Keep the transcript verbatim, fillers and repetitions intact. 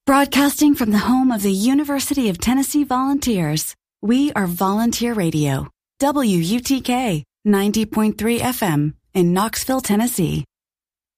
Broadcasting from the home of the University of Tennessee Volunteers, we are Volunteer Radio, W U T K ninety point three F M in Knoxville, Tennessee.